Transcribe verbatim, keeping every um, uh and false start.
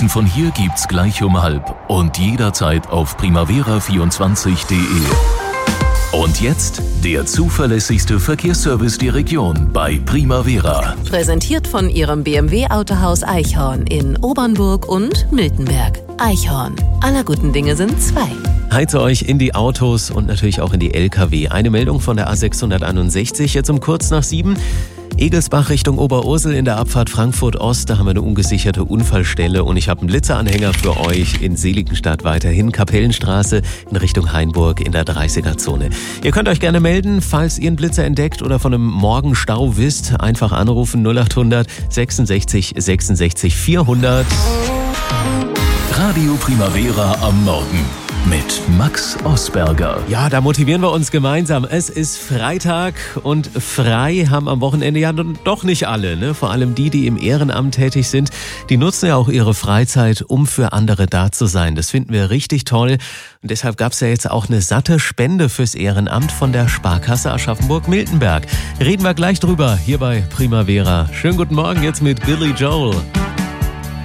Nachrichten von hier gibt's gleich um halb und jederzeit auf primavera vierundzwanzig punkt de. Und jetzt der zuverlässigste Verkehrsservice der Region bei Primavera. Präsentiert von Ihrem B M W-Autohaus Eichhorn in Obernburg und Miltenberg. Eichhorn. Aller guten Dinge sind zwei. Heize euch in die Autos und natürlich auch in die L K W. Eine Meldung von der A sechshunderteinundsechzig, jetzt um kurz nach sieben. Egelsbach Richtung Oberursel in der Abfahrt Frankfurt Ost, da haben wir eine ungesicherte Unfallstelle und ich habe einen Blitzeranhänger für euch in Seligenstadt weiterhin, Kapellenstraße in Richtung Hainburg in der dreißiger-Zone. Ihr könnt euch gerne melden, falls ihr einen Blitzer entdeckt oder von einem Morgenstau wisst, einfach anrufen null achthundert sechsundsechzig sechsundsechzig vierhundert. Radio Primavera am Morgen mit Max Osberger. Ja, da motivieren wir uns gemeinsam. Es ist Freitag und frei haben am Wochenende ja doch nicht alle, ne? Vor allem die, die im Ehrenamt tätig sind, die nutzen ja auch ihre Freizeit, um für andere da zu sein. Das finden wir richtig toll. Und deshalb gab es ja jetzt auch eine satte Spende fürs Ehrenamt von der Sparkasse Aschaffenburg-Miltenberg. Reden wir gleich drüber hier bei Primavera. Schönen guten Morgen jetzt mit Billy Joel.